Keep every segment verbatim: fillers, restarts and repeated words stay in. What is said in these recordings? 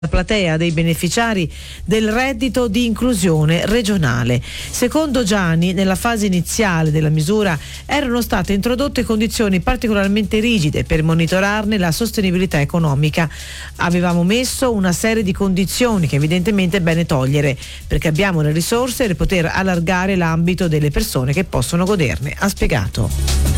platea dei beneficiari del reddito di inclusione regionale. Secondo Gianni, nella fase iniziale della misura erano state introdotte condizioni particolarmente rigide per monitorarne la sostenibilità economica. Avevamo messo una serie di condizioni che evidentemente è bene togliere, perché abbiamo le risorse per poter allargare l'ambito delle persone che possono goderne, ha spiegato.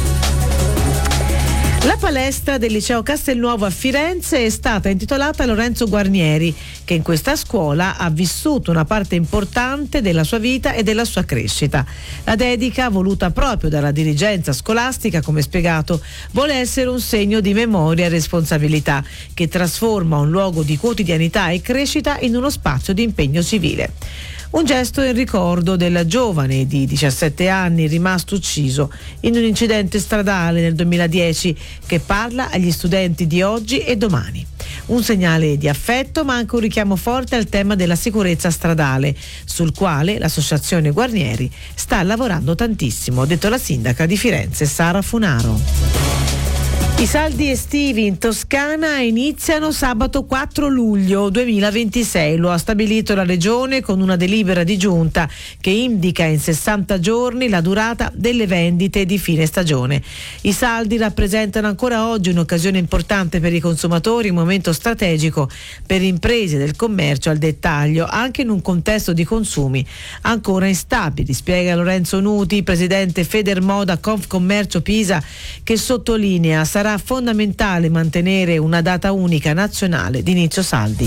La palestra del liceo Castelnuovo a Firenze è stata intitolata a Lorenzo Guarnieri, che in questa scuola ha vissuto una parte importante della sua vita e della sua crescita. La dedica, voluta proprio dalla dirigenza scolastica, come spiegato, vuole essere un segno di memoria e responsabilità che trasforma un luogo di quotidianità e crescita in uno spazio di impegno civile. Un gesto in ricordo del giovane di diciassette anni rimasto ucciso in un incidente stradale nel duemiladieci, che parla agli studenti di oggi e domani. Un segnale di affetto, ma anche un richiamo forte al tema della sicurezza stradale, sul quale l'associazione Guarnieri sta lavorando tantissimo, ha detto la sindaca di Firenze Sara Funaro. I saldi estivi in Toscana iniziano sabato quattro luglio duemilaventisei, lo ha stabilito la Regione con una delibera di giunta che indica in sessanta giorni la durata delle vendite di fine stagione. I saldi rappresentano ancora oggi un'occasione importante per i consumatori, un momento strategico per imprese del commercio al dettaglio, anche in un contesto di consumi ancora instabili, spiega Lorenzo Nuti, presidente Federmoda Confcommercio Pisa, che sottolinea sarà fondamentale mantenere una data unica nazionale di inizio saldi.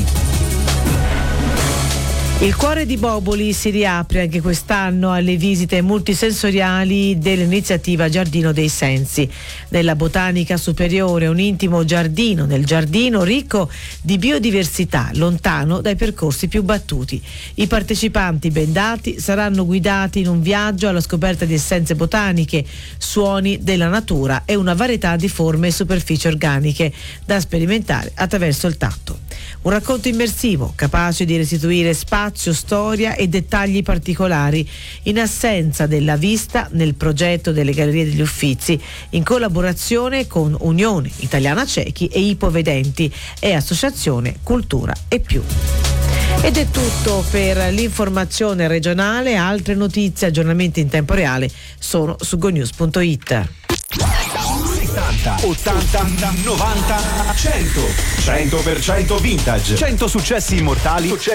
Il Cuore di Boboli si riapre anche quest'anno alle visite multisensoriali dell'iniziativa Giardino dei Sensi. Nella Botanica Superiore, un intimo giardino nel giardino ricco di biodiversità, lontano dai percorsi più battuti. I partecipanti bendati saranno guidati in un viaggio alla scoperta di essenze botaniche, suoni della natura e una varietà di forme e superfici organiche da sperimentare attraverso il tatto. Un racconto immersivo, capace di restituire spazio, storia e dettagli particolari, in assenza della vista nel progetto delle Gallerie degli Uffizi, in collaborazione con Unione Italiana Ciechi e Ipovedenti e Associazione Cultura e Più. Ed è tutto per l'informazione regionale. Altre notizie, aggiornamenti in tempo reale sono su gonews punto it. settanta, ottanta, novanta, cento. cento per cento vintage. cento successi immortali. Successi